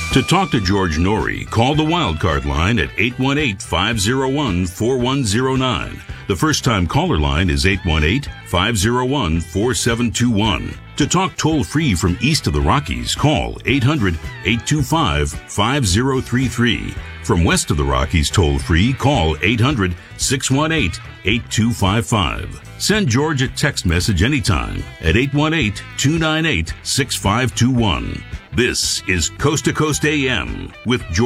To talk to George Norrie, call the Wildcard line at 818-501-4109. The first-time caller line is 818-501-4721. To talk toll-free from east of the Rockies, call 800-825-5033. From west of the Rockies toll-free, call 800-618-8255. Send George a text message anytime at 818-298-6521. This is Coast to Coast AM with George.